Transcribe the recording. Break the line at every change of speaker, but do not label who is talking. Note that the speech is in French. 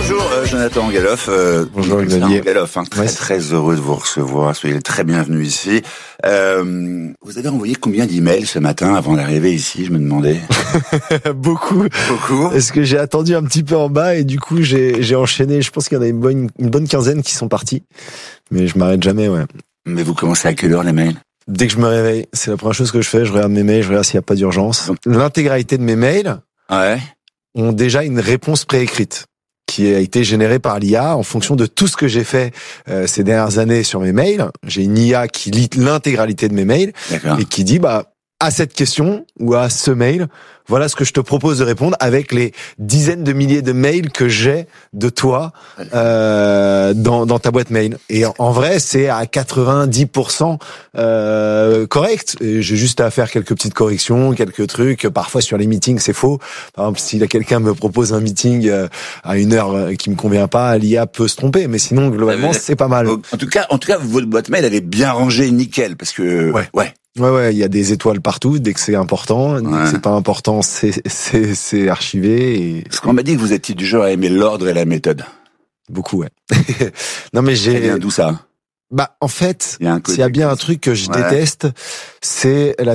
Bonjour Jonathan Galloff.
Bonjour Xavier
Galloff, très heureux de vous recevoir. Soyez le très bienvenu ici. Vous avez envoyé combien d'emails ce matin avant d'arriver ici, je me demandais?
Beaucoup. Est-ce que j'ai attendu un petit peu en bas et du coup j'ai enchaîné. Je pense qu'il y en a une bonne quinzaine qui sont partis. Mais je m'arrête jamais, ouais.
Mais vous commencez à quelle heure les mails?
Dès que je me réveille, c'est la première chose que je fais. Je regarde mes mails, je regarde s'il n'y a pas d'urgence. L'intégralité de mes mails ont déjà une réponse préécrite qui a été générée par l'IA en fonction de tout ce que j'ai fait ces dernières années sur mes mails. J'ai une IA qui lit l'intégralité de mes mails et qui dit à cette question ou à ce mail, voilà ce que je te propose de répondre avec les dizaines de milliers de mails que j'ai de toi dans ta boîte mail. Et en vrai, c'est à 90% correct. Et j'ai juste à faire quelques petites corrections, quelques trucs. Parfois sur les meetings, c'est faux. Par exemple, si quelqu'un me propose un meeting à une heure qui me convient pas, l'IA peut se tromper. Mais sinon, globalement, c'est pas mal.
En tout cas, votre boîte mail, elle est bien rangée, nickel, parce que
Ouais, il y a des étoiles partout dès que c'est important. Dès que c'est pas important, c'est archivé. Et...
Parce qu'on m'a dit que vous étiez du genre à aimer l'ordre et la méthode.
Beaucoup, ouais. Non, mais
Ça vient d'où ça?
En fait, s'il y a bien un truc que je déteste, c'est la